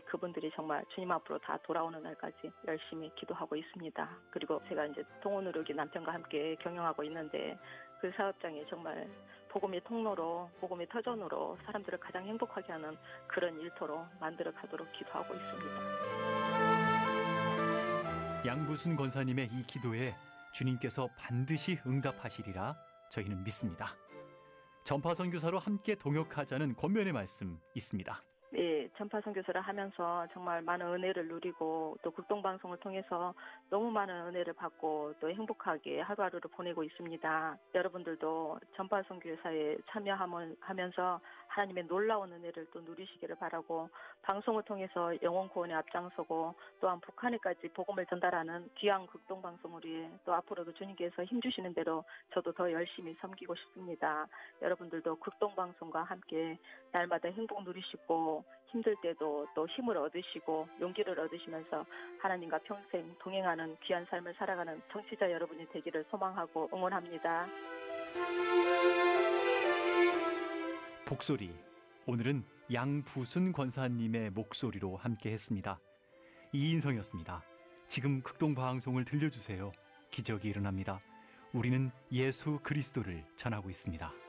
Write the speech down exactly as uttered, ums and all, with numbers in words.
그분들이 정말 주님 앞으로 다 돌아오는 날까지 열심히 기도하고 있습니다. 그리고 제가 이제 동원누르기 남편과 함께 경영하고 있는데 그 사업장이 정말 복음의 통로로, 복음의 터전으로 사람들을 가장 행복하게 하는 그런 일터로 만들어 가도록 기도하고 있습니다. 양부순 권사님의 이 기도에 주님께서 반드시 응답하시리라 저희는 믿습니다. 전파 선교사로 함께 동역하자는 권면의 말씀 있습니다. 네, 전파 선교사를 하면서 정말 많은 은혜를 누리고 또 극동방송을 통해서 너무 많은 은혜를 받고 또 행복하게 하루하루를 보내고 있습니다. 여러분들도 전파 선교사에 참여하면서 하나님의 놀라운 은혜를 또 누리시기를 바라고 방송을 통해서 영혼 구원에 앞장서고 또한 북한에까지 복음을 전달하는 귀한 극동방송을 위해 또 앞으로도 주님께서 힘주시는 대로 저도 더 열심히 섬기고 싶습니다. 여러분들도 극동방송과 함께 날마다 행복 누리시고 힘들 때도 또 힘을 얻으시고 용기를 얻으시면서 하나님과 평생 동행하는 귀한 삶을 살아가는 청취자 여러분이 되기를 소망하고 응원합니다. 복소리, 오늘은 양부순 권사님의 목소리로 함께했습니다. 이인성이었습니다. 지금 극동방송을 들려주세요. 기적이 일어납니다. 우리는 예수 그리스도를 전하고 있습니다.